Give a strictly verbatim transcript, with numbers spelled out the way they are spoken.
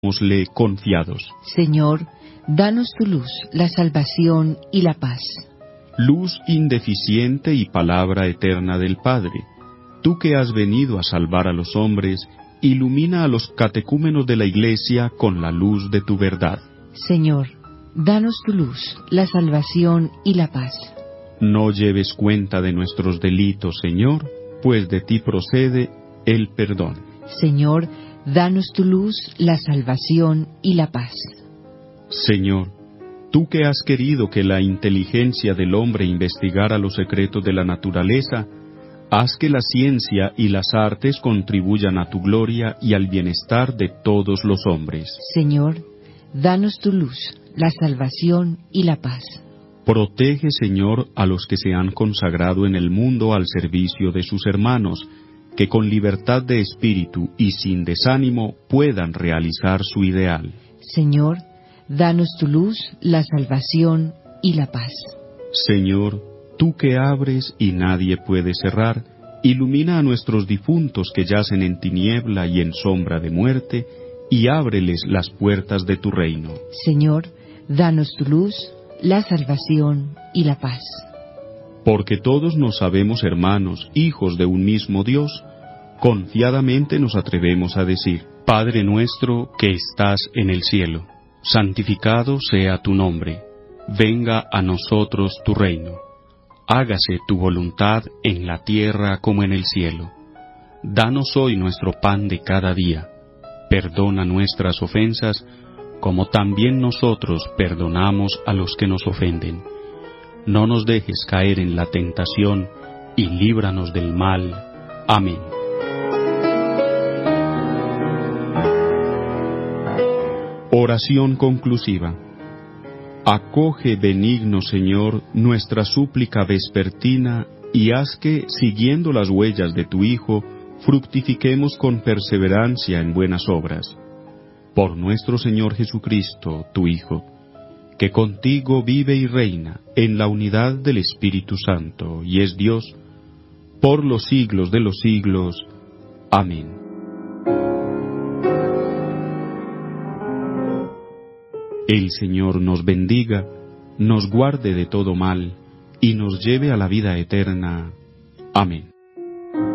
le confiados. Señor, danos tu luz, la salvación y la paz. Luz indeficiente y palabra eterna del Padre, tú que has venido a salvar a los hombres, ilumina a los catecúmenos de la Iglesia con la luz de tu verdad. Señor, danos tu luz, la salvación y la paz. No lleves cuenta de nuestros delitos, Señor, pues de ti procede el perdón. Señor, danos tu luz, la salvación y la paz. Señor, tú que has querido que la inteligencia del hombre investigara los secretos de la naturaleza, haz que la ciencia y las artes contribuyan a tu gloria y al bienestar de todos los hombres. Señor, danos tu luz, la salvación y la paz. Protege, Señor, a los que se han consagrado en el mundo al servicio de sus hermanos, que con libertad de espíritu y sin desánimo puedan realizar su ideal. Señor, danos tu luz, la salvación y la paz. Señor, tú que abres y nadie puede cerrar, ilumina a nuestros difuntos que yacen en tiniebla y en sombra de muerte, y ábreles las puertas de tu reino. Señor, danos tu luz, la salvación y la paz. Porque todos nos sabemos hermanos, hijos de un mismo Dios, confiadamente nos atrevemos a decir: Padre nuestro que estás en el cielo, santificado sea tu nombre, venga a nosotros tu reino, hágase tu voluntad en la tierra como en el cielo. Danos hoy nuestro pan de cada día, perdona nuestras ofensas, como también nosotros perdonamos a los que nos ofenden. No nos dejes caer en la tentación, y líbranos del mal. Amén. Oración conclusiva. Acoge, benigno Señor, nuestra súplica vespertina, y haz que, siguiendo las huellas de tu Hijo, fructifiquemos con perseverancia en buenas obras. Por nuestro Señor Jesucristo, tu Hijo, que contigo vive y reina en la unidad del Espíritu Santo, y es Dios, por los siglos de los siglos. Amén. El Señor nos bendiga, nos guarde de todo mal, y nos lleve a la vida eterna. Amén.